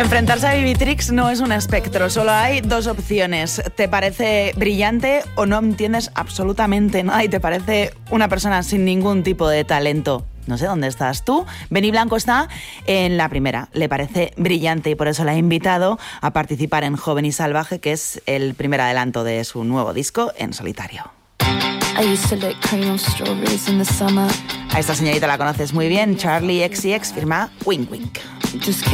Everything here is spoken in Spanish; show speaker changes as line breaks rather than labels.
Enfrentarse a Vivitrix no es un espectro, solo hay dos opciones. ¿Te parece brillante o no entiendes absolutamente nada y te parece una persona sin ningún tipo de talento? No sé dónde estás tú. Benny Blanco está en la primera. Le parece brillante y por eso la he invitado a participar en Joven y Salvaje, que es el primer adelanto de su nuevo disco en solitario. A esta señorita la conoces muy bien. Charlie XCX firma Wink Wink.